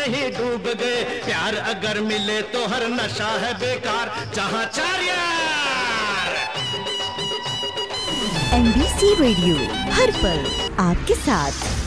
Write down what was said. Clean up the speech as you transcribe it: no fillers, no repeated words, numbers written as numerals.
में ही डूब गए। प्यार अगर मिले तो हर नशा है बेकार, जहाँ चार यार। MBC रेडियो, हर पल आपके साथ।